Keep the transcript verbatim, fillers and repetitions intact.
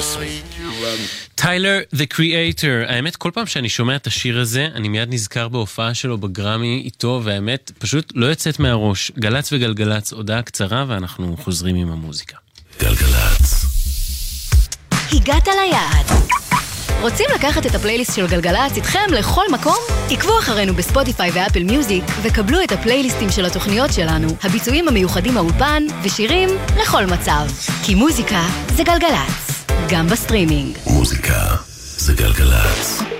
עשרים. טיילר, The Creator. האמת, כל פעם שאני שומע את השיר הזה, אני מיד נזכר בהופעה שלו בגרמי איתו, והאמת, פשוט לא יוצאת מהראש. גלץ וגלגלץ, הודעה קצרה, ואנחנו חוזרים עם המוזיקה. גלגלץ. הגעת ליעד. רוצים לקחת את הפלייליסט של גלגלץ איתכם לכל מקום? עקבו אחרינו בספוטיפיי ואפל מיוזיק וקבלו את הפלייליסטים של התוכניות שלנו, הביצועים המיוחדים מהאולפן ושירים לכל מצב. כי מוזיקה זה גלגלץ, גם בסטרימינג. מוזיקה זה גלגלץ.